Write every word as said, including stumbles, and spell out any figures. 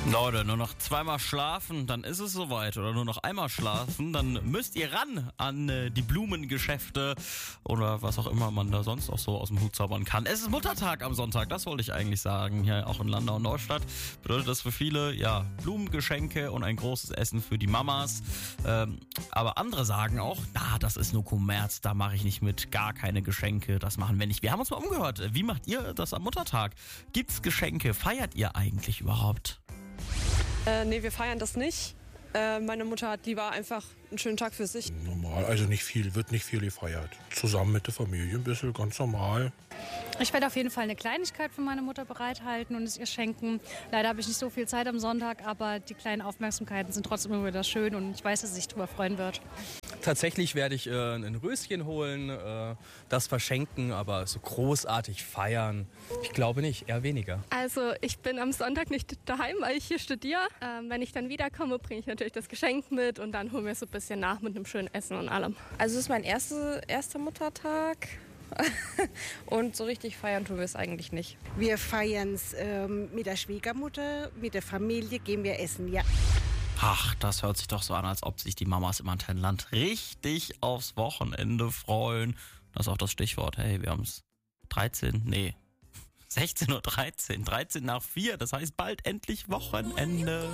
Leute, nur noch zweimal schlafen, dann ist es soweit. Oder nur noch einmal schlafen, dann müsst ihr ran an äh, die Blumengeschäfte oder was auch immer man da sonst auch so aus dem Hut zaubern kann. Es ist Muttertag am Sonntag, das wollte ich eigentlich sagen. Hier auch in Landau und Neustadt bedeutet das für viele, ja, Blumengeschenke und ein großes Essen für die Mamas. Ähm, aber andere sagen auch, na, das ist nur Kommerz, da mache ich nicht mit, gar keine Geschenke, das machen wir nicht. Wir haben uns mal umgehört, wie macht ihr das am Muttertag? Gibt's Geschenke? Feiert ihr eigentlich überhaupt? Äh, nee, wir feiern das nicht. Äh, meine Mutter hat lieber einfach einen schönen Tag für sich. Normal, also nicht viel, wird nicht viel gefeiert. Zusammen mit der Familie ein bisschen, ganz normal. Ich werde auf jeden Fall eine Kleinigkeit für meine Mutter bereithalten und es ihr schenken. Leider habe ich nicht so viel Zeit am Sonntag, aber die kleinen Aufmerksamkeiten sind trotzdem immer wieder schön und ich weiß, dass sie sich darüber freuen wird. Tatsächlich werde ich äh, ein Röschen holen, äh, das verschenken, aber so großartig feiern, ich glaube nicht, eher weniger. Also ich bin am Sonntag nicht daheim, weil ich hier studiere. Ähm, wenn ich dann wiederkomme, bringe ich natürlich das Geschenk mit und dann holen wir so ein bisschen nach mit einem schönen Essen und allem. Also es ist mein erste, erster Muttertag. Und so richtig feiern tun wir es eigentlich nicht. Wir feiern es ähm, mit der Schwiegermutter, mit der Familie gehen wir essen, ja. Ach, das hört sich doch so an, als ob sich die Mamas im Antennenland richtig aufs Wochenende freuen. Das ist auch das Stichwort. Hey, wir haben es dreizehn, nee, sechzehn Uhr dreizehn, dreizehn nach vier. Das heißt bald endlich Wochenende.